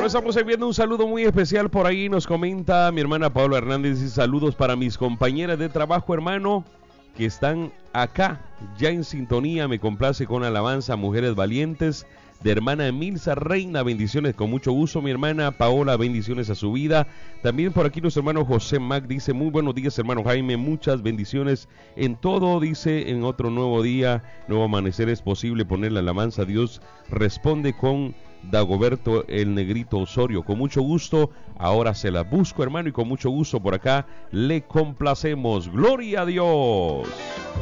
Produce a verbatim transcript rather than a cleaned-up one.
estamos enviando un saludo muy especial por ahí. Nos comenta mi hermana Paola Hernández y saludos para mis compañeras de trabajo, hermano, que están acá ya en sintonía. Me complace con alabanza Mujeres Valientes de hermana Emilza Reina. Bendiciones con mucho gusto, mi hermana Paola, bendiciones a su vida. También por aquí nuestro hermano José Mac dice: muy buenos días, hermano Jaime, muchas bendiciones en todo. Dice: en otro nuevo día, nuevo amanecer, es posible poner la alabanza. Dios responde con Dagoberto el Negrito Osorio. Con mucho gusto, ahora se la busco, hermano, y con mucho gusto por acá le complacemos. Gloria a Dios.